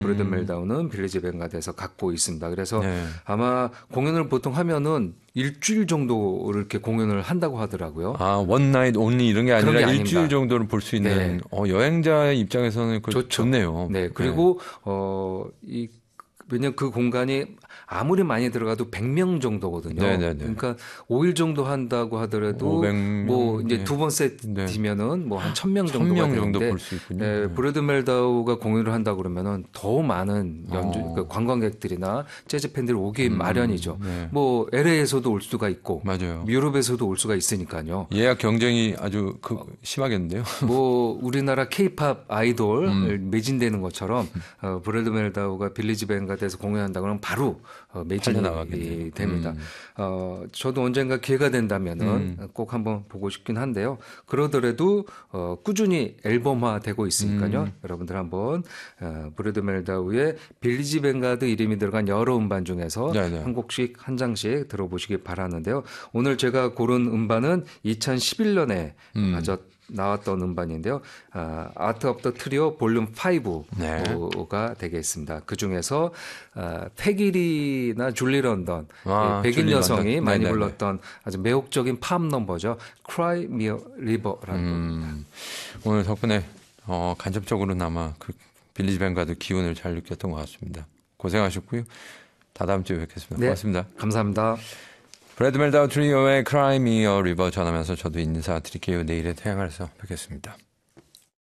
브래드 멜다운은 빌리지 뱅가드에서 갖고 있습니다. 그래서 아마 공연을 보통 하면은 일주일 정도 이렇게 공연을 한다고 하더라고요. 아, 원 나잇 온리 이런 게 아니라 일주일 정도를 볼 수 있는 여행자의 입장에서는 좋네요. 네. 그리고 왜냐면 그 공간이 아무리 많이 들어가도 100명 정도거든요. 네네네. 그러니까 5일 정도 한다고 하더라도 500명, 뭐 이제 두 번 세트면은 뭐 한 1000명 정도가 1000명 정도 되는데 볼 수 있군요. 네, 브래드 멜다우가 공연을 한다 그러면은 더 많은 그 관광객들이나 재즈 팬들이 오기 마련이죠. 네. 뭐 LA에서도 올 수가 있고 맞아요. 유럽에서도 올 수가 있으니까요. 예약 경쟁이 아주 심하겠는데요. 뭐 우리나라 K-팝 아이돌 매진되는 것처럼 브래드 멜다우가 빌리지 뱅가드에서 공연한다 그러면 바로 매진이 됩니다. 저도 언젠가 기회가 된다면은 꼭 한번 보고 싶긴 한데요. 그러더라도 꾸준히 앨범화되고 있으니까요. 여러분들 한번 브래드 멜다우의 빌리지 뱅가드 이름이 들어간 여러 음반 중에서 한 곡씩 한 장씩 들어보시기 바라는데요. 오늘 제가 고른 음반은 2011년에 나왔던 음반인데요. 아트 오브 더 트리오 볼륨 5가 되겠습니다. 그중에서 패기리나 줄리 런던, 백인 여성이 많이 불렀던 아주 매혹적인 팝 넘버죠. Cry Me a River라는 오늘 덕분에 간접적으로나마 그 빌리지 뱅가드 기운을 잘 느꼈던 것 같습니다. 고생하셨고요. 다음 주에 뵙겠습니다. 네, 고맙습니다. 감사합니다. 브래드 멜다운 트리오의 Cry Me a River 전하면서 저도 인사드릴게요. 내일의 태양아래서 뵙겠습니다.